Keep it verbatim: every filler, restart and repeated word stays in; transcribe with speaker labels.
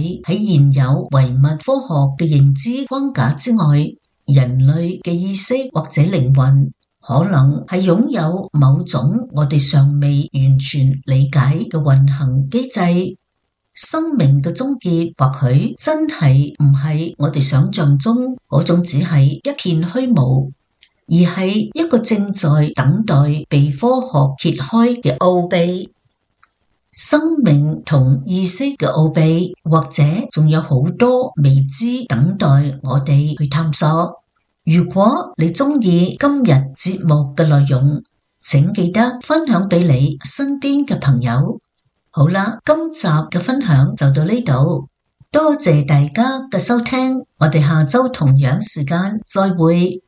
Speaker 1: 喺現有唯物科學嘅認知框架之外，人類嘅意識或者靈魂可能係擁有某種我哋尚未完全理解嘅運行機制。生命嘅終結或許真係唔係我哋想象中嗰種只係一片虛無，而係一個正在等待被科學揭開嘅奧秘。生命同意識嘅奧秘，或者仲有好多未知等待我哋去探索。如果你鍾意今日節目嘅內容，請記得分享俾你身邊嘅朋友。好啦，今集嘅分享就到呢度，多謝大家嘅收聽，我哋下周同樣時間再會。